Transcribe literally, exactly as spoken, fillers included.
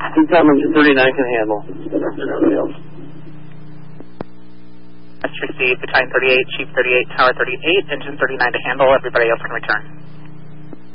T-Tom engine thirty-nine can handle. That's received, Battalion thirty-eight, Chief thirty-eight, Tower thirty-eight, engine thirty-nine to handle, everybody else can return.